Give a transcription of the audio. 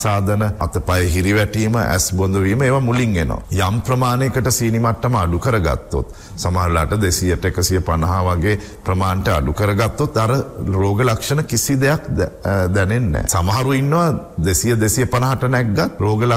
සාධන අතපය හිරිවැටීම ඇස් බොඳ වීම ඒවා මුලින් එනවා. යම් ප්‍රමාණයකට සීනි මට්ටම අඩු කරගත්තොත් සමහරලාට 200ට 150 වගේ ප්‍රමාණයට අඩු කරගත්තොත් අර රෝග ලක්ෂණ කිසි දෙයක් දැනෙන්නේ නැහැ. සමහරු ඉන්නවා 200 250ට නැග්ගත් රෝග